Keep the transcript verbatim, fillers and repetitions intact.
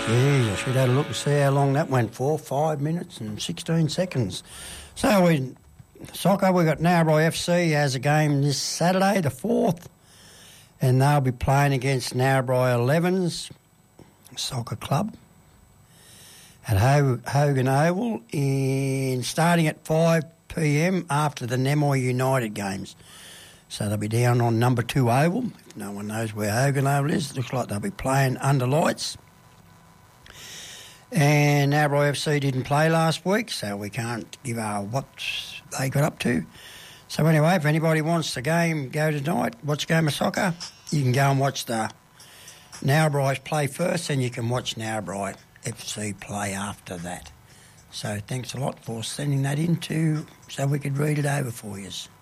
Geez, I should have a look and see how long that went for. Five minutes and sixteen seconds. So in soccer, we've got Narrabri F C has a game this Saturday, the fourth, and they'll be playing against Narrabri elevens Soccer Club at Ho- Hogan Oval, in starting at five p m after the Nemoy United games. So they'll be down on number two Oval. If no one knows where Hogan Oval is, it looks like they'll be playing under lights. And Narrabri F C didn't play last week, so we can't give our what they got up to. So anyway, if anybody wants the game, go tonight, watch a game of soccer, you can go and watch the Narrabri play first, and you can watch Narrabri F C play after that. So thanks a lot for sending that in to, so we could read it over for you.